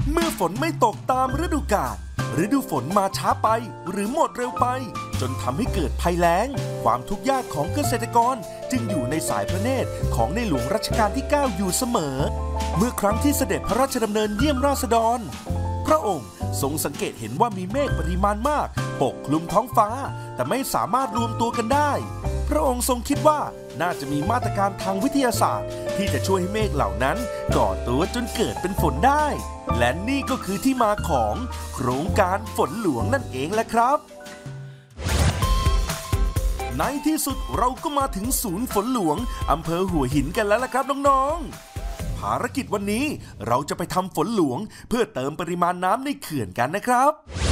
เมื่อฝนไม่ตกตามฤดูกาลฤดูฝนมาช้าไปหรือหมดเร็วไปจนทำให้เกิดภัยแล้งความทุกข์ยากของเกษตรกรจึงอยู่ในสายพระเนตรของในหลวงรัชกาลที่ 9อยู่เสมอเมื่อครั้งที่เสด็จพระราชดำเนินเยี่ยมราษฎรพระองค์ทรงสังเกตเห็นว่ามีเมฆปริมาณมากปกคลุมท้องฟ้าแต่ไม่สามารถรวมตัวกันได้พระองค์ทรงคิดว่าน่าจะมีมาตรการทางวิทยาศาสตร์ที่จะช่วยให้เมฆเหล่านั้นก่อตัวจนเกิดเป็นฝนได้และนี่ก็คือที่มาของโครงการฝนหลวงนั่นเองแหละครับในที่สุดเราก็มาถึงศูนย์ฝนหลวงอำเภอหัวหินกันแล้วล่ะครับน้องๆภารกิจวันนี้เราจะไปทำฝนหลวงเพื่อเติมปริมาณน้ำในเขื่อนกันนะครับ